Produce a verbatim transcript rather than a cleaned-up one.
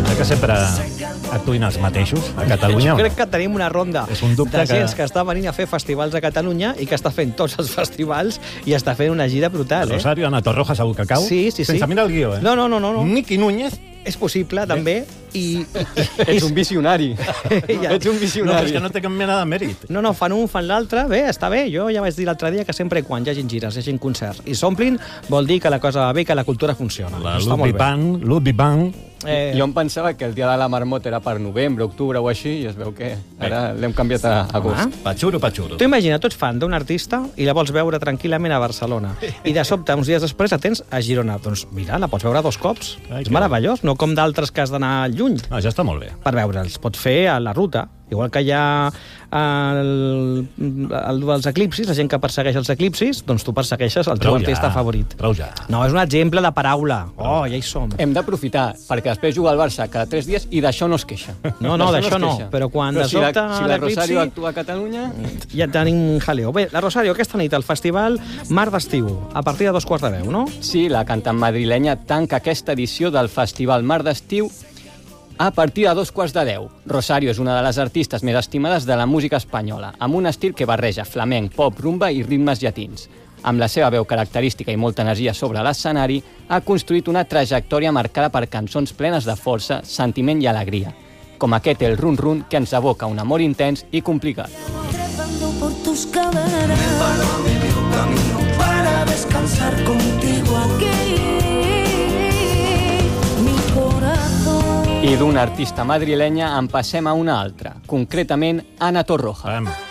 que sempre actuïn els mateixos a Catalunya. Jo crec que tenim una ronda És un dubte de gent que- que està venint a fer festivals a Catalunya i que està fent tots els festivals i està fent una gira brutal, eh? Rosario, Ana Torroja, segur que cau. Sí, sí, sí. Sense mirar el guió, eh? No, no, no, no. no. Niqui Núñez. És possible, també, i... Ets un visionari. Ja. Ets un No, però visionari. és que no té cap mena de mèrit. No, no, fan un, fan l'altre, bé, està bé. Jo ja vaig dir l'altre dia que sempre i quan hi hagin gires, hi hagin concerts i s'omplin, vol dir que la cosa va bé, que la cultura funciona. La Està molt Ludwig bé. Band, Ludwig Band... Eh, Jo em pensava que el dia de la marmota era per novembre, octubre o així, i es veu que ara l'hem canviat a agost. Patxuro, patxuro. Tu imagina, tu ets fan d'un artista i la vols veure tranquil·lament a Barcelona i de sobte, uns dies després, la tens a Girona. Doncs mira, la pots veure dos cops. Ai, És que meravellós, no com d'altres que has d'anar lluny Ah, ja està molt bé. per veure'ls. Pots fer a la ruta. Igual que hi ha el, el dels eclipsis, la gent que persegueix els eclipsis, doncs tu persegueixes el teu Prou artista ja, favorit. prou ja. No, és un exemple de paraula. Oh, ja hi som. Hem d'aprofitar, perquè després juga al Barça cada tres dies i d'això no es queixa. No, no, d'això es no, queixa. però quan Però de si la, sobte si la l'eclipsi- Rosario actua a Catalunya... Ja tenim jaleo. Bé, la Rosario, aquesta nit al festival Mar d'Estiu, a partir de dos quarts de deu, no? Sí, la cantant madrilenya tanca aquesta edició del Festival Mar d'Estiu a partir de dos quarts de deu. Rosario és una de les artistes més estimades de la música espanyola, amb un estil que barreja flamenc, pop, rumba i ritmes llatins. Amb la seva veu característica i molta energia sobre l'escenari, ha construït una trajectòria marcada per cançons plenes de força, sentiment i alegria, com aquest El Run Run, que ens evoca un amor intens i complicat. Trepando por tus caderas. Me paro de mi camino para descansar contigo aquí. Mi corazón. I d'una artista madrilenya en passem a una altra, concretament Ana Torroja. Vam.